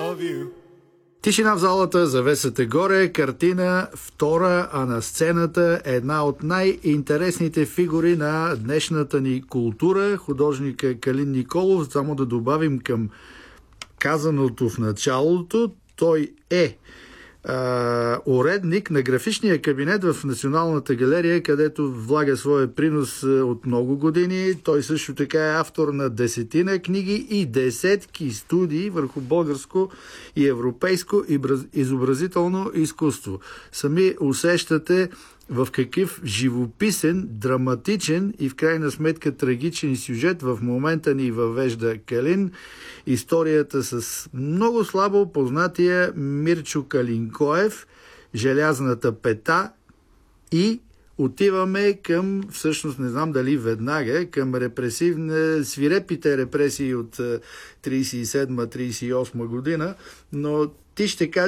love you. Тишина в залата, завесата горе, картина втора, а на сцената една от най-интересните фигури на днешната ни култура, художника Калин Николов. Само да добавим към казаното в началото, той е уредник на графичния кабинет в Националната галерия, където влага своя принос от много години. Той също така е автор на 10 книги и десетки студии върху българско и европейско изобразително изкуство. Сами усещате в какъв живописен, драматичен и в крайна сметка трагичен сюжет в момента ни въвежда Калин. Историята с много слабо познатия Мирчо Калинкоев, Желязната пета, и отиваме към, всъщност не знам дали веднага, към свирепите репресии от 37-38 година, но ти ще кажеш